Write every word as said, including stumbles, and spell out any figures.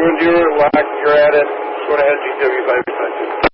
doing your like you're at it. Go ahead, G W five five two.